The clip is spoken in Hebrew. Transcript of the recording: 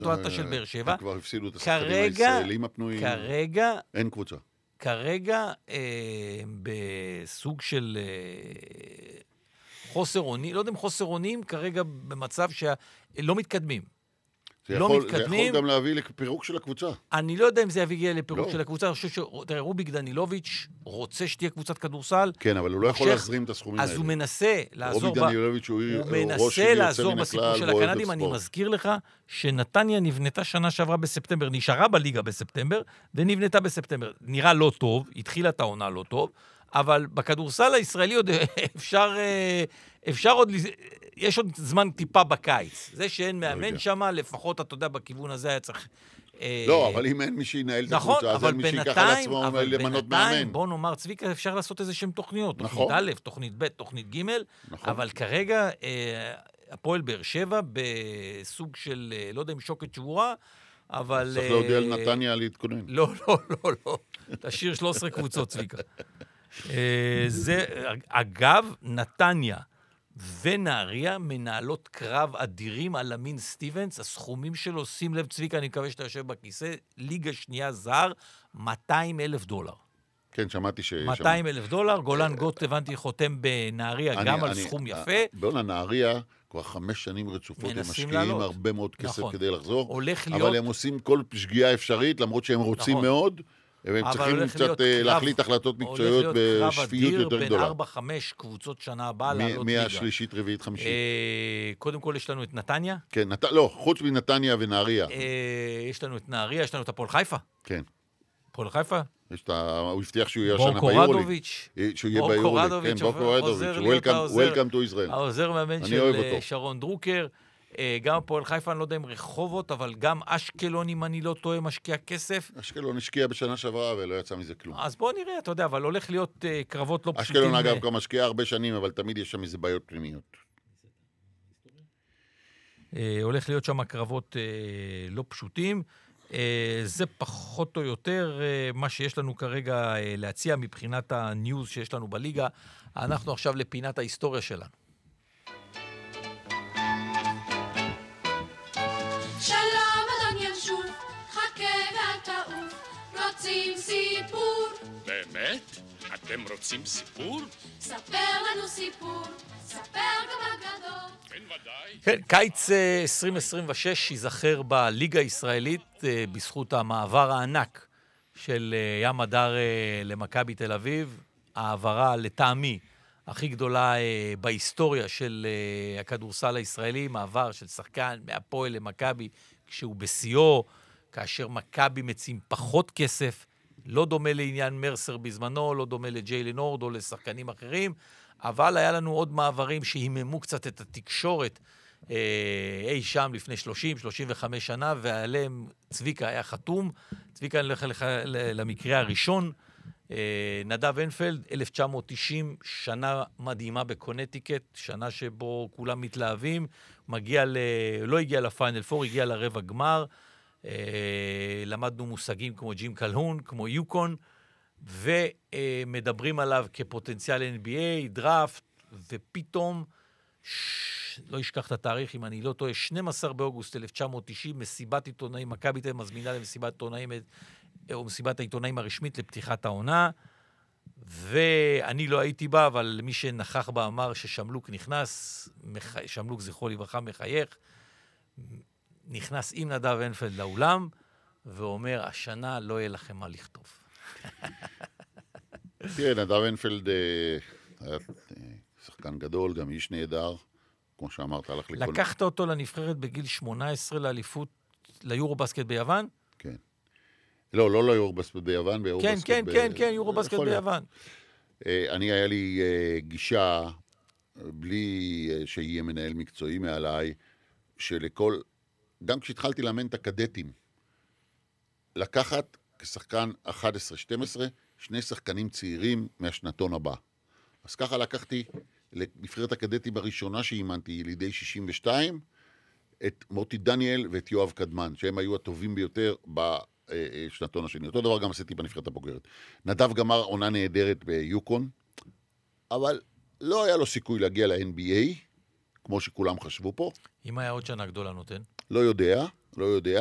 סיטואציה של באר שבע. כבר הפסידו את השחקנים הישראלים הפנויים. כרגע, אין קבוצה. כרגע, בסוג של חוסר אונים, לא יודע אם חוסר אונים, כרגע במצב שלא מתקדמים. זה יכול גם להביא לפירוק של הקבוצה. אני לא יודע אם זה יביא לפירוק של הקבוצה. אני חושב תראה, רוביק דנילוביץ' רוצה שתהיה קבוצת כדורסל. כן, אבל הוא לא יכול להזרים את הסכומים האלה. אז הוא מנסה לעזור רוביק דנילוביץ' הוא מנסה לעזור בסיפור של הקנדים. אני מזכיר לך שנתניה נבנתה שנה שעברה בספטמבר, נשארה בליגה בספטמבר, ונבנתה בספטמבר. נראה לא טוב, התחילה את העונה לא טוב, אבל בכדורסל הישראלי עוד אפשר עוד, יש עוד זמן טיפה בקיץ. זה שאין מאמן שמה, לפחות, אתה יודע, בכיוון הזה היה צריך... לא, אבל אם אין מי שינהל את הקבוצה, אז אין מי שיקח על עצמו למנות מאמן. בוא נאמר, צביקה, אפשר לעשות איזה שם תוכניות. תוכנית א', תוכנית ב', תוכנית ג', אבל כרגע, הפועל באר שבע, בסוג של, לא יודע אם שוקת שבורה, אבל... צריך להודיע על נתניה להתכונן. לא. תשאיר 13 קבוצות, צביקה. זה, אגב, נתניה ונהריה מנהלות קרב אדירים על אמין סטיבנס, הסכומים שלו, שים לב צביקה, אני מקווה שאתה יושב בכיסא, ליגה שנייה זר, $200,000. כן, שמעתי $200,000, גולן גוט, הבנתי, חותם בנהריה, גם על סכום יפה. בואו נהריה, כבר 5 שנים רצופות, הם משקיעים הרבה מאוד כסף כדי לחזור, אבל הם עושים כל שגיאה אפשרית, למרות שהם רוצים מאוד, והם צריכים קצת להחליט החלטות מקצועיות בשפיות יותר גדולה. בין 4-5 קבוצות שנה הבאה לעלות ליגה. מהשלישית, רביעית, חמישית. קודם כל יש לנו את נתניה. כן, לא, חוץ מנתניה ונהריה. יש לנו את נהריה, יש לנו את הפועל חיפה. כן. הפועל חיפה. הוא הבטיח שהוא יהיה השנה ביורוליג. בורקורדוביץ'. שהוא יהיה ביורוליג. כן, בורקורדוביץ'. Welcome to Israel. העוזר מאמן של שרון דרוקר. גם הפועל חיפה, אני לא יודע אם רחובות, אבל גם אשקלון, אם אני לא טועה, משקיע כסף. אשקלון השקיע בשנה שעברה, ולא יצא מזה כלום. אז בוא נראה, אתה יודע, אבל הולך להיות קרבות לא פשוטים. אשקלון, אגב, כבר משקיע הרבה שנים, אבל תמיד יש שם איזה בעיות פנימיות. הולך להיות שם קרבות לא פשוטים. זה פחות או יותר מה שיש לנו כרגע להציע מבחינת הניוז שיש לנו בליגה. אנחנו עכשיו לפינת ההיסטוריה שלנו. רוצים סיפור. באמת? אתם רוצים סיפור? ספר לנו סיפור, ספר גם אגדות. כן, ודאי. כן, קיץ 2026 ייזכר בליגה הישראלית בזכות המעבר הענק של ים הדר למכבי תל אביב, העברה לטעמי הכי גדולה בהיסטוריה של הכדורסל הישראלי, מעבר של שחקן מהפועל למכבי כשהוא בשיאו, כאשר מכבי מציעים פחות כסף, לא דומה לעניין מרסר בזמנו, לא דומה לג'יילן הורד או לשחקנים אחרים, אבל היה לנו עוד מעברים שהיממו קצת את התקשורת אי שם לפני 30-35 שנה, ועליהם צביקה היה חתום. צביקה נלך למקרה הראשון, נדב אינפלד, 1990, שנה מדהימה בקונטיקט, שנה שבו כולם מתלהבים, לא הגיע לפיינל פור, הגיע לרבע גמר, למדנו מושגים כמו ג'ים קלהון, כמו יוקון, ומדברים עליו כפוטנציאל NBA, דראפט, ופתאום, לא ישכח את התאריך, אם אני לא טועה, 12 באוגוסט 1990, מסיבת עיתונאים, מכבי תל אביב מזמינה למסיבת עיתונאים, או מסיבת העיתונאים הרשמית לפתיחת העונה, ואני לא הייתי בה, אבל מי שנכח בה אמר ששמלוק נכנס, שמלוק זכרו לברכה מחייך, נכנס עם נדב אינפלד לאולם, ואומר, השנה לא יהיה לכם מה לכתוב. תראה, נדב אינפלד היה שחקן גדול, גם איש נהדר, כמו שאמרת, הלך לכל... לקחת אותו לנבחרת בגיל 18 לאליפות, ליורובסקט ביוון? כן. לא ליורובסקט ביוון, ביורובסקט כן, יורובסקט ביוון. אני, היה לי גישה, בלי שיהיה מנהל מקצועי מעליי, שלכל... גם כשהתחלתי לאמן את הקדטים, לקחת כשחקן 11-12, שני שחקנים צעירים מהשנתון הבא. אז ככה לקחתי לנבחרת הקדטים הראשונה שאימנתי, ילידי 62, את מוטי דניאל ואת יואב קדמן, שהם היו הטובים ביותר בשנתון השני. אותו דבר גם עשיתי בנבחרת הבוגרת. נדב גמר עונה נהדרת ביוקון, אבל לא היה לו סיכוי להגיע ל-NBA, כמו שכולם חשבו פה. אם היה עוד שנה גדולה נותן? לא יודע. לא יודע.